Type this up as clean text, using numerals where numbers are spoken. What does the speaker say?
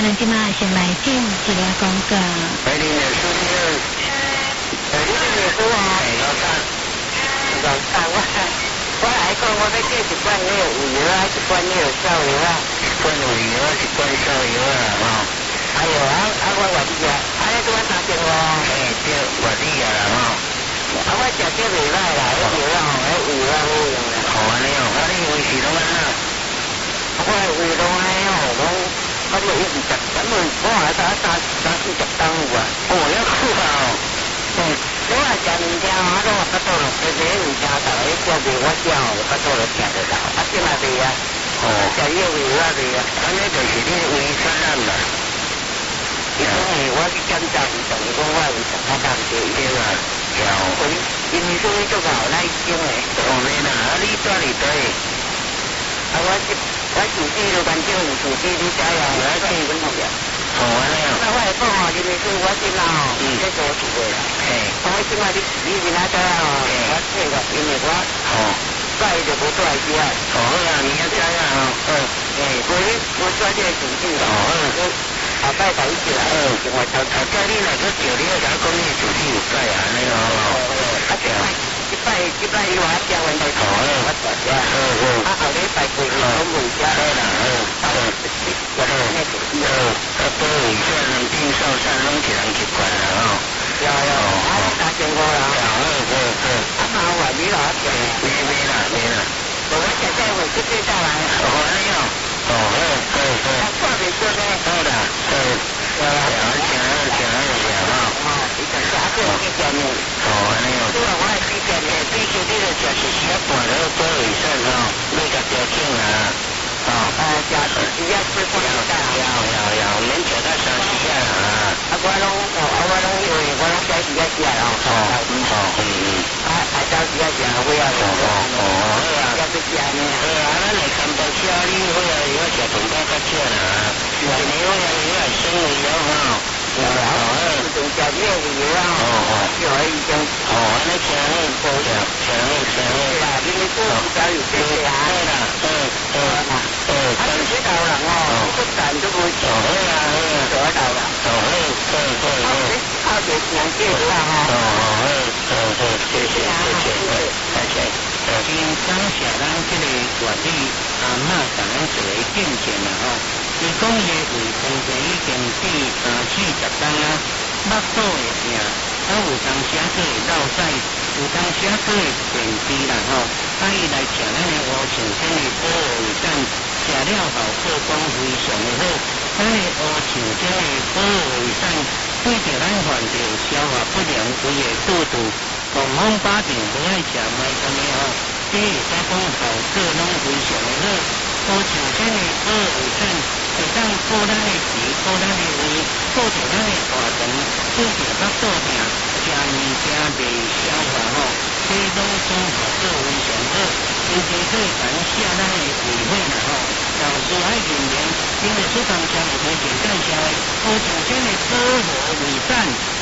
咱今嘛先来进一个广告。 你的书你的书啊，我来讲，我要叫一罐那个鱼啊，一罐那个烧油啊，一罐鱼啊，一罐烧油啊，哈。哎呦，我外地啊，你拄仔打电话？对，外地啊啦，哈。我食这袂歹啦，迄油啊，迄鱼啊好用啦。好安尼哦，你胃是拢安怎？我胃拢安尼哦，我都一直食，咱们我还打3-4档有啊。哦，要酷啊哦。你话食物件我都话巴肚咯，这物件逐个叫袂我叫，巴肚就听得到，即嘛袂啊。哦，食迄个胃啊袂啊，安尼就是你胃传染啦。因为我去检查是等于讲我胃肠较干净对啦。因为说你做好那一种诶。哦，没啦，你住伫倒？我住地路关照有住地，你知影？我住阮后壁。哦，安尼哦。我会讲哦，因为说我即嘛哦，在做厝诶啦。嘿。我即嘛你是哪知影哦？我退了，因为我载就无带去啊。哦，好啦，你要知影哦。我带这个厝地咯。哦，后摆带伊起来。我后摆你若去叫你甲我讲你厝地有载啊，安尼哦。即摆伊话叫阮来做，我大家。后礼拜过去我问一下。多维善、定寿善拢一人一罐啦吼。有，打电话啦。麻烦你啦，没啦。我现在会去对下来。哦，安尼哦。哦，好。挂袂准咧。好啦。请。你等下过去见面。哦，安尼哦。对啊，我来去见面，必须你着食是时啊半了多维善吼，你甲调整啊。食时啊吃半了。有，免食到3时啊。我拢因为我拢早时啊食咯。早时啊食伙啊。好啊。要去食呢。咱来看到车你伙啊，我食饭较少啦。是啊，你伙啊，你啊省胃了吼。自动食这个油啊。就可以种。安尼请你多食，请你啦，因为做比较有这个啊。知道人哦，不但都不做。好啦。靠着钱借啦哈。谢谢。今感谢咱这个外地阿嬷甲咱做个见证啦吼。伊讲伊胃肠病已经第30档啊，腹肚会痛，有当时佫会落屎，有当时佫会便秘啦吼。伊来吃咱的乌象参的保胃散，吃了后效果非常的好。咱的乌象参的保胃散，对着咱患着消化不良胃的肚肚，狂风巴定不爱吃麦香的吼，这会使讲效果拢非常的好。乌象参的保胃散会当补咱的脾，补咱的胃，补着咱的大肠，补着腹肚痛，吃物件袂消化吼，这拢总效果非常好。真正可以感谢咱的胃火啦吼。若有需要人员，因为这当中有推荐介绍的乌象参的保胃散。